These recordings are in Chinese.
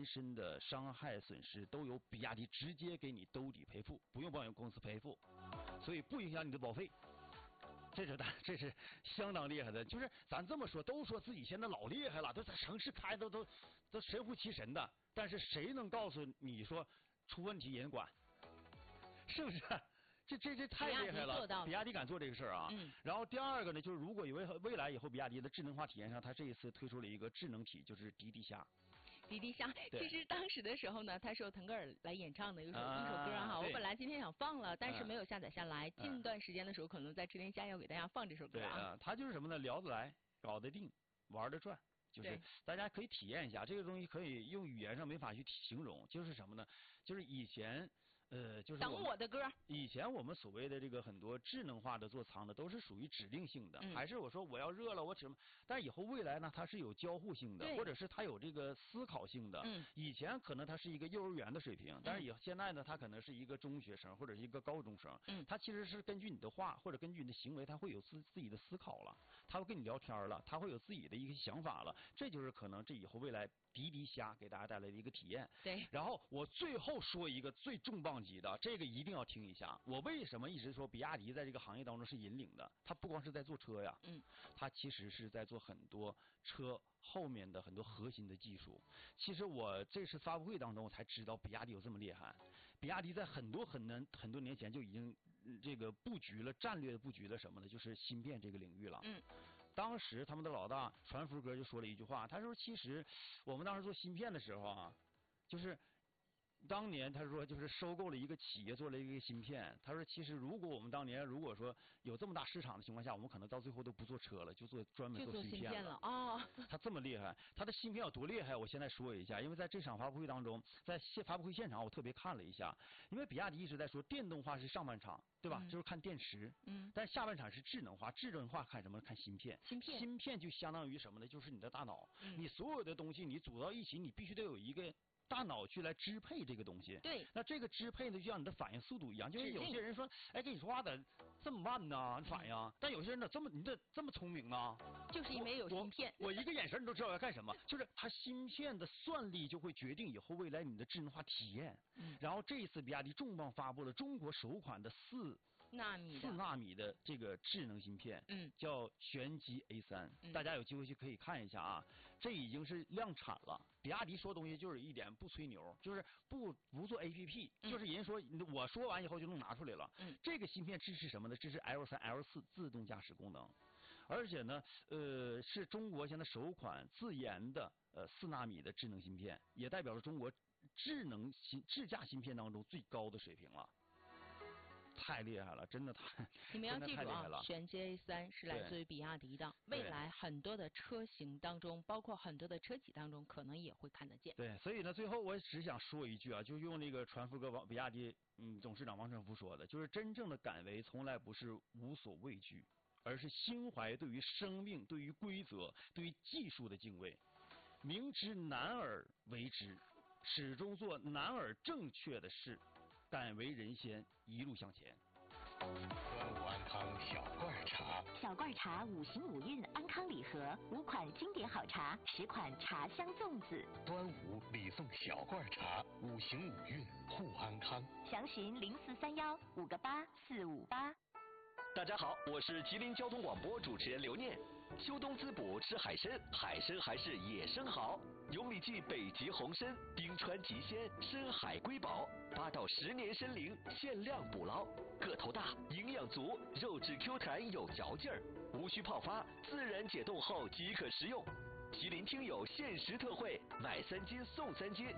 身的伤害损失都由比亚迪直接给你兜底赔付，不用保险公司赔付，所以不影响你的保费。这是相当厉害的，就是咱这么说，都说自己现在老厉害了，都在城市开的都神乎其神的，但是谁能告诉你说出问题人管，是不是？这太厉害了，比亚迪敢做这个事儿啊。然后第二个呢，就是如果未来以后比亚迪的智能化体验上，它这一次推出了一个智能体，就是滴滴虾。 滴滴虾，其实当时的时候呢，他是由腾格尔来演唱的一首歌哈，我本来今天想放了，但是没有下载下来。近段时间的时候，可能在吃天虾要给大家放这首歌啊。 对啊，它就是什么呢？聊得来，搞得定，玩得转。就是大家可以体验一下这个东西，可以用语言上没法去形容，就是什么呢？就是以前就是等我的歌。 以前我们所谓的这个很多智能化的座舱的都是属于指令性的，还是我说我要热了我指，但以后未来呢，它是有交互性的，或者是它有这个思考性的。以前可能它是一个幼儿园的水平，但是现在呢，它可能是一个中学生或者是一个高中生。它其实是根据你的话或者根据你的行为，它会有自己的思考了，它会跟你聊天了，它会有自己的一个想法了。这就是可能这以后未来滴滴虾给大家带来的一个体验。 对。 然后我最后说一个最重磅级的，这个一定要听一下。我为什么一直说比亚迪在这个行业当中是引领的？它不光是在做车呀，它其实是在做很多车后面的很多核心的技术。其实我这次发布会当中我才知道比亚迪有这么厉害。比亚迪在很多年前就已经这个战略布局了什么呢？就是芯片这个领域了。当时他们的老大传福哥就说了一句话，他说其实我们当时做芯片的时候啊，就是当年他说就是收购了一个企业做了一个芯片，他说其实如果我们当年如果说有这么大市场的情况下，我们可能到最后都不做车了，就专门做芯片了。他这么厉害，他的芯片有多厉害？我现在说一下，因为在这场发布会当中，在发布会现场我特别看了一下，因为比亚迪一直在说电动化是上半场，对吧？就是看电池。但下半场是智能化，智能化看什么？看芯片。芯片就相当于什么呢？就是你的大脑。你所有的东西你组到一起，你必须得有一个大脑去来支配这个东西。 对。 那这个支配呢，就像你的反应速度一样，就是有些人说，哎，跟你说话咋这么慢呢？反应。但有些人你这么聪明啊？ 就是因为有芯片。 我一个眼神你都知道要干什么。就是它芯片的算力就会决定以后未来你的智能化体验。然后这一次比亚迪重磅发布了中国首款的4纳米的这个智能芯片，叫玄机 A3。大家有机会去可以看一下啊，这已经是量产了。比亚迪说东西就是一点不吹牛，就是不做 APP，就是人说我说完以后就能拿出来了。这个芯片支持什么呢？支持 L3、L4 自动驾驶功能，而且呢，是中国现在首款自研的4纳米的智能芯片，也代表了中国智驾芯片当中最高的水平了。太厉害了，真的太。 你们要记住啊，玄机 A3 是来自于比亚迪的，未来很多的车型当中，包括很多的车企当中，可能也会看得见。 对，所以呢，最后我只想说一句啊，就用那个传福哥比亚迪董事长王成福说的，就是真正的敢为从来不是无所畏惧，而是心怀对于生命、对于规则、对于技术的敬畏，明知难而为之，始终做难而正确的事，敢为人先，一路向前。 端午安康小罐茶， 小罐茶5行5运安康礼盒，5款经典好茶，10款茶香粽子。 端午礼送小罐茶，5行5运护安康。 详询0431 584 458。 大家好，我是吉林交通广播主持人刘念。秋冬滋补吃海参，海参还是野生好。有米记北极红参、冰川极鲜、深海瑰宝，8到10年参龄，限量捕捞，个头大，营养足，肉质 Q 弹有嚼劲儿，无需泡发，自然解冻后即可食用。吉林听友限时特惠，买3斤送3斤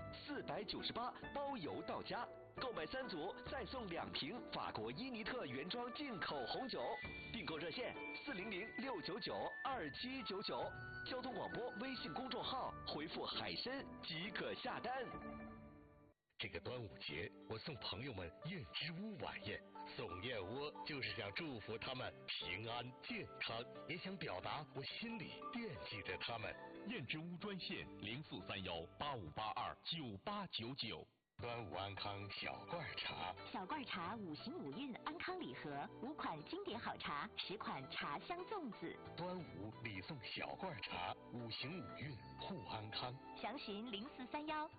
，498包邮到家。购买3组再送2瓶法国伊尼特原装进口红酒。订购热线400-699-2799，交通广播微信公众号回复海参即可下单。 这个端午节，我送朋友们燕之屋晚宴。送燕窝就是想祝福他们平安健康，也想表达我心里惦记着他们。 燕之屋专线043185829899。 端午安康小罐茶， 小罐茶5行5运安康礼盒，5款经典好茶，10款茶香粽子。 端午礼送小罐茶，5行5运护安康。 详询0431